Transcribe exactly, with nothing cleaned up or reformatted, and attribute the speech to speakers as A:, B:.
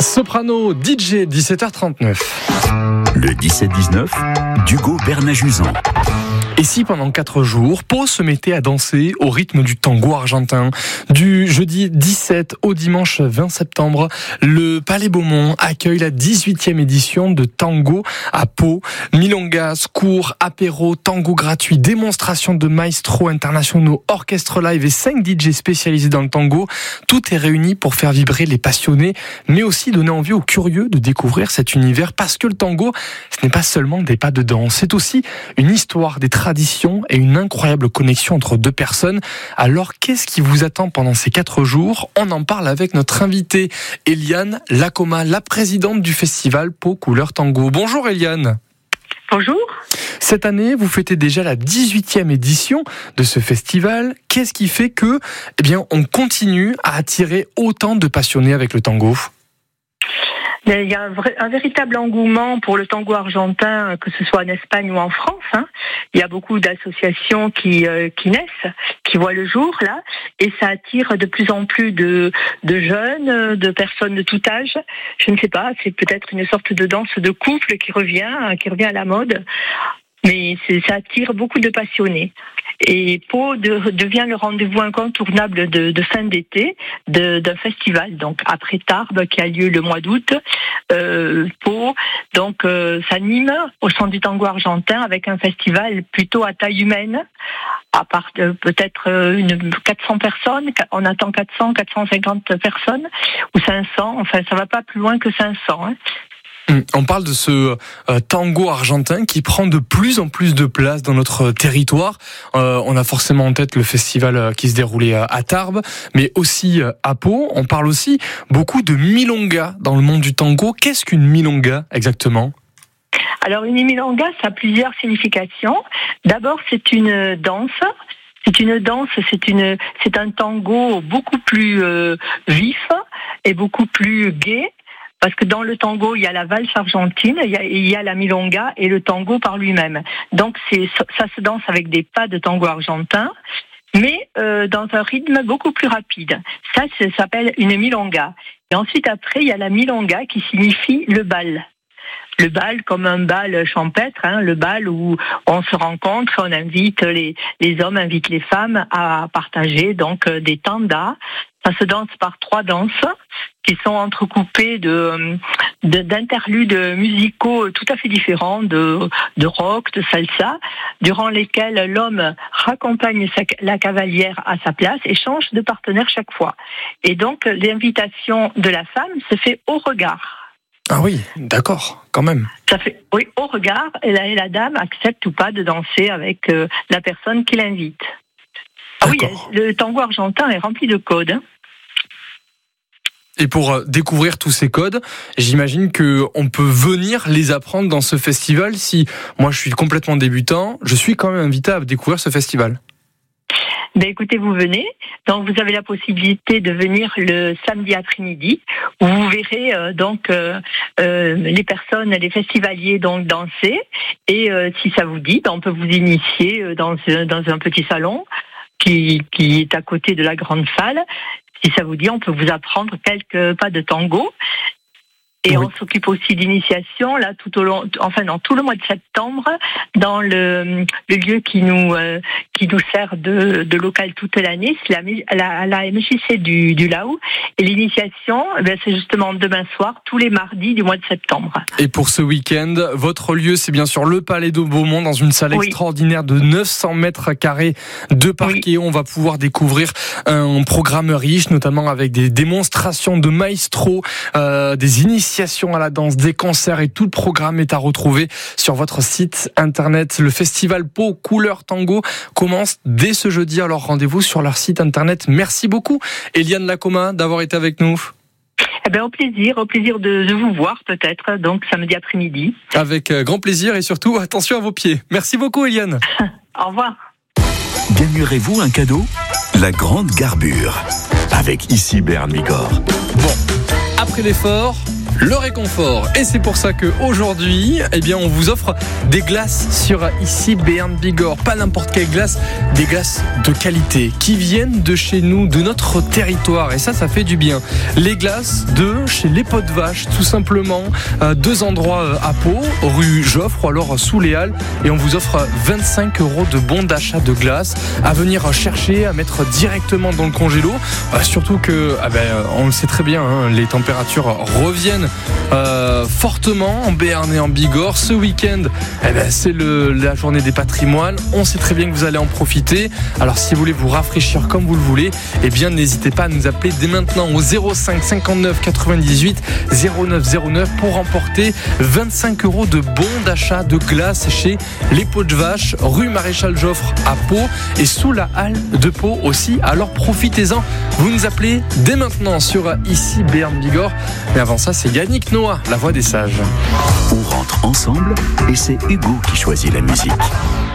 A: Soprano, D J, dix-sept heures trente-neuf.
B: Le dix-sept dix-neuf, d'Hugo Bernajuzan.
A: Et si pendant quatre jours, Pau se mettait à danser au rythme du tango argentin? Du jeudi dix-sept au dimanche vingt septembre, le Palais Beaumont accueille la dix-huitième édition de Tango à Pau. Milongas, cours, apéro, tango gratuit, démonstration de maestros internationaux, orchestre live et cinq D J spécialisés dans le tango. Tout est réuni pour faire vibrer les passionnés, mais aussi donner envie aux curieux de découvrir cet univers, parce que le tango, ce n'est pas seulement des pas de danse, c'est aussi une histoire, des traditions et une incroyable connexion entre deux personnes. Alors, qu'est-ce qui vous attend pendant ces quatre jours? On en parle avec notre invitée, Eliane Lacoma, la présidente du festival Pau Couleur Tango. Bonjour Eliane.
C: Bonjour.
A: Cette année, vous fêtez déjà la dix-huitième édition de ce festival. Qu'est-ce qui fait que, eh bien, on continue à attirer autant de passionnés avec le tango?
C: Il y a un, vrai, un véritable engouement pour le tango argentin, que ce soit en Espagne ou en France. Hein. Il y a beaucoup d'associations qui, euh, qui naissent, qui voient le jour là, et ça attire de plus en plus de, de jeunes, de personnes de tout âge. Je ne sais pas, c'est peut-être une sorte de danse de couple qui revient, qui revient à la mode, mais c'est, ça attire beaucoup de passionnés. Et Pau de, devient le rendez-vous incontournable de, de fin d'été de, d'un festival. Donc après Tarbes qui a lieu le mois d'août, euh, Pau donc euh, s'anime au son du tango argentin avec un festival plutôt à taille humaine, à part de, peut-être une quatre cents personnes. On attend quatre cents, quatre cent cinquante personnes ou cinq cents. Enfin, ça va pas plus loin que cinq cents. Hein.
A: On parle de ce euh, tango argentin qui prend de plus en plus de place dans notre territoire. Euh, on a forcément en tête le festival euh, qui se déroulait euh, à Tarbes, mais aussi euh, à Pau. On parle aussi beaucoup de milonga dans le monde du tango. Qu'est-ce qu'une milonga exactement ?
C: Alors une milonga, ça a plusieurs significations. D'abord, c'est une danse. C'est une danse, c'est une, c'est un tango beaucoup plus euh, vif et beaucoup plus gai. Parce que dans le tango, il y a la valse argentine, il y a, il y a la milonga et le tango par lui-même. Donc c'est, ça se danse avec des pas de tango argentin, mais euh, dans un rythme beaucoup plus rapide. Ça, ça s'appelle une milonga. Et ensuite, après, il y a la milonga qui signifie le bal. Le bal comme un bal champêtre, hein, le bal où on se rencontre, on invite les, les hommes, invitent les femmes à partager donc des tandas. Ça se danse par trois danses qui sont entrecoupées de, de d'interludes musicaux tout à fait différents, de, de rock, de salsa, durant lesquels l'homme raccompagne sa, la cavalière à sa place et change de partenaire chaque fois. Et donc l'invitation de la femme se fait au regard.
A: Ah oui, d'accord, quand même.
C: Ça fait, oui, au regard, et la, et la dame accepte ou pas de danser avec euh, la personne qui l'invite. Ah oui, le tango argentin est rempli de codes. Hein.
A: Et pour découvrir tous ces codes, j'imagine qu'on peut venir les apprendre dans ce festival. Si moi je suis complètement débutant, je suis quand même invité à découvrir ce festival.
C: Ben écoutez, vous venez, donc vous avez la possibilité de venir le samedi après-midi, où vous verrez euh, donc euh, euh, les personnes, les festivaliers donc danser, et euh, si ça vous dit, on peut vous initier dans, dans un petit salon qui, qui est à côté de la grande salle. Si ça vous dit, on peut vous apprendre quelques pas de tango. Et oui. On s'occupe aussi d'initiation là tout au long, enfin dans tout le mois de septembre, dans le, le lieu qui nous euh, qui nous sert de, de local toute l'année, c'est la, la, la M J C du, du Laou. Et l'initiation, eh bien, c'est justement demain soir, tous les mardis du mois de septembre.
A: Et pour ce week-end, votre lieu, c'est bien sûr le Palais de Beaumont, dans une salle oui. extraordinaire de neuf cents mètres carrés de parquet. Oui. On va pouvoir découvrir un programme riche, notamment avec des démonstrations de maestros, euh, des initiations à la danse, des concerts, et tout le programme est à retrouver sur votre site internet. Le festival Pau Couleur Tango commence dès ce jeudi, alors rendez-vous sur leur site internet. Merci beaucoup Eliane Lacoma d'avoir été avec nous.
C: Eh bien, au plaisir, au plaisir de, de vous voir peut-être, donc samedi après-midi.
A: Avec grand plaisir, et surtout attention à vos pieds. Merci beaucoup Eliane.
C: Au revoir.
B: Gagnerez-vous un cadeau ? La grande garbure avec Ici Berne Migor.
A: Bon, après l'effort, le réconfort. Et c'est pour ça qu'aujourd'hui, eh bien, on vous offre des glaces sur ici Béarn Bigorre. Pas n'importe quelle glace, des glaces de qualité qui viennent de chez nous, de notre territoire. Et ça, ça fait du bien. Les glaces de chez Les Pots de Vache, tout simplement. Euh, deux endroits à Pau, rue Joffre ou alors sous les Halles. Et on vous offre vingt-cinq euros de bons d'achat de glace à venir chercher, à mettre directement dans le congélo. Euh, surtout que, ah ben, on le sait très bien, hein, les températures reviennent euh, fortement en Béarn et en Bigorre. Ce week-end, eh ben, c'est le, la journée des patrimoines. On sait très bien que vous allez en profiter. Alors si vous voulez vous rafraîchir comme vous le voulez, eh bien n'hésitez pas à nous appeler dès maintenant au zéro cinq cinquante-neuf quatre-vingt-dix-huit zéro neuf zéro neuf pour remporter vingt-cinq euros de bons d'achat de glace chez Les Pots de Vache, rue Maréchal Joffre à Pau et sous la halle de Pau aussi. Alors profitez-en, vous nous appelez dès maintenant sur ici Béarn Bigorre. Mais avant ça, c'est Yannick Noah, la voix des sages.
B: On rentre ensemble et c'est Hugo qui choisit la musique.